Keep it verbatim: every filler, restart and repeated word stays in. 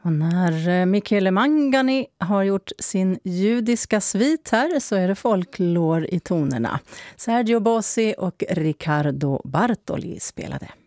Och när eh, Michele Mangani har gjort sin judiska svit här så är det folklor i tonerna. Sergio Bossi och Riccardo Bartoli spelade.